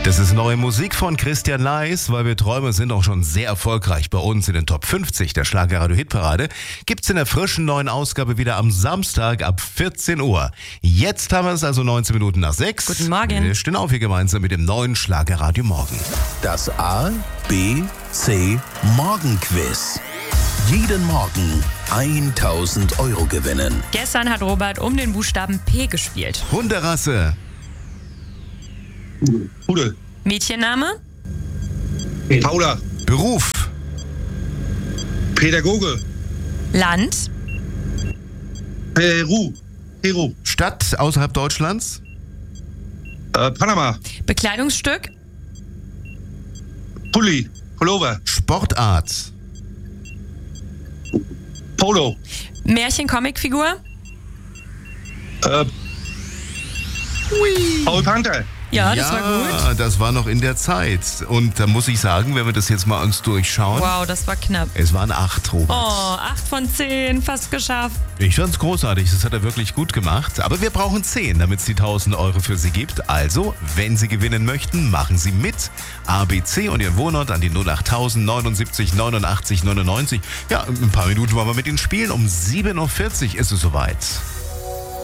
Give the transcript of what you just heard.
Das ist neue Musik von Christian Leis, weil wir Träume sind auch schon sehr erfolgreich bei uns in den Top 50 der Schlagerradio-Hitparade. Gibt's in der frischen neuen Ausgabe wieder am Samstag ab 14 Uhr. Jetzt haben wir es also 19 Minuten nach 6. Guten Morgen. Wir stehen auf hier gemeinsam mit dem neuen Schlagerradio Morgen. Das A, B, C Morgenquiz. Jeden Morgen 1.000 Euro gewinnen. Gestern hat Robert um den Buchstaben P gespielt. Hunderasse. Pudel. Mädchenname? Paula. Beruf. Pädagoge. Land? Peru. Stadt außerhalb Deutschlands. Panama. Bekleidungsstück? Pulli. Pullover. Sportart. Polo. Märchen-Comicfigur? Paul Panther. Ja, das war gut. Das war noch in der Zeit. Und da muss ich sagen, wenn wir das jetzt mal uns durchschauen, Wow, das war knapp. es waren 8, Robert. Oh, 8 von 10, fast geschafft. Ich fand's großartig, das hat er wirklich gut gemacht. Aber wir brauchen 10, damit es die 1.000 Euro für Sie gibt. Also, wenn Sie gewinnen möchten, machen Sie mit. ABC und Ihren Wohnort an die 08000 79 89 99. Ja, ein paar Minuten wollen wir mit Ihnen spielen. Um 7.40 Uhr ist es soweit.